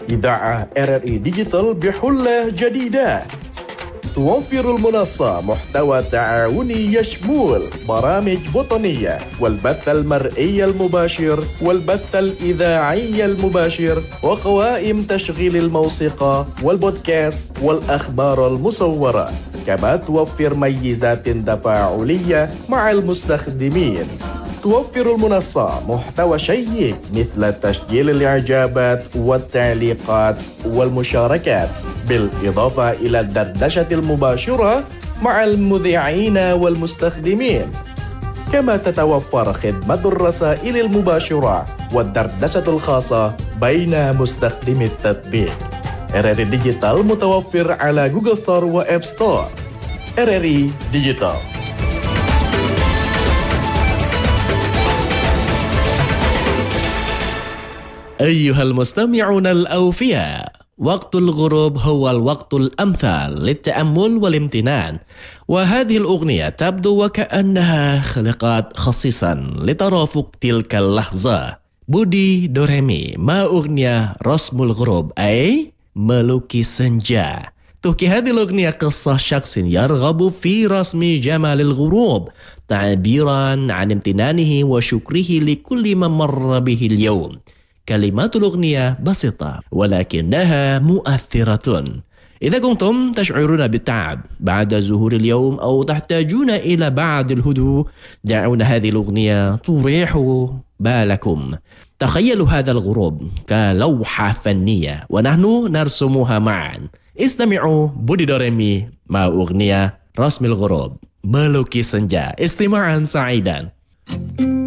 إذاعة RRI ديجيتال بحلة جديدة. توفر المنصة محتوى تعاوني يشمل برامج وطنية والبث المرئي المباشر والبث الإذاعي المباشر وقوائم تشغيل الموسيقى والبودكاست والأخبار المصورة. كما توفر ميزات تفاعلية مع المستخدمين. توفر المنصة محتوى شيق مثل تسجيل الإعجابات والتعليقات والمشاركات، بالإضافة إلى الدردشة المباشرة مع المذيعين والمستخدمين. كما تتوفر خدمة الرسائل المباشرة والدردشة الخاصة بين مستخدمي التطبيق. RRI ديجيتال متوفر على جوجل ستور وآب ستور. RRI ديجيتال. أيها المستمعون الأوفياء، وقت الغروب هو الوقت الأمثل للتأمل والامتنان، وهذه الأغنية تبدو وكأنها خلقت خصيصا لترافق تلك اللحظة. بودي دوريمي، ما أغنية رسم الغروب أي ملوكي سنجا. تحكي هذه الأغنية قصة شخص يرغب في رسم جمال الغروب تعبيرا عن امتنانه وشكره لكل من مر به اليوم. كلمات الأغنية بسيطة ولكنها مؤثرة. إذا كنتم تشعرون بالتعب بعد ظهور اليوم أو تحتاجون إلى بعض الهدوء، دعونا هذه الأغنية تريح بالكم. تخيلوا هذا الغروب كلوحة فنية ونحن نرسمها معا. استمعوا بودي دوريمي مع أغنية رسم الغروب ملوكي سنجا. استماعا سعيدا.